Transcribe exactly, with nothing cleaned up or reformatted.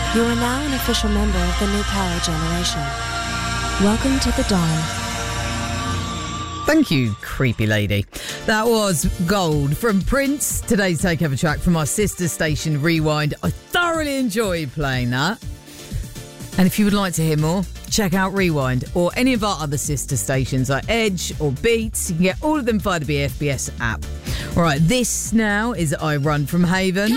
You are now an official member of the new power generation. Welcome to the dawn. Thank you, creepy lady. That was Gold from Prince. Today's takeover track from our sister station, Rewind. I thoroughly enjoyed playing that. And if you would like to hear more, check out Rewind or any of our other sister stations like Edge or Beats. You can get all of them via the B F B S app. All right, this now is I Run From Haven.